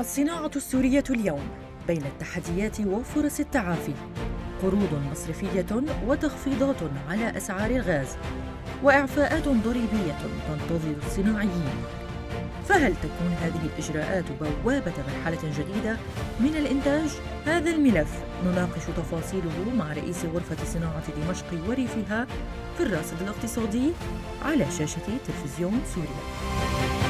الصناعة السورية اليوم بين التحديات وفرص التعافي، قروض مصرفية وتخفيضات على أسعار الغاز، وإعفاءات ضريبية تنتظر الصناعيين. فهل تكون هذه الإجراءات بوابة مرحلة جديدة من الإنتاج؟ هذا الملف نناقش تفاصيله مع رئيس غرفة صناعة دمشق وريفها في الراصد الاقتصادي على شاشة تلفزيون سوريا.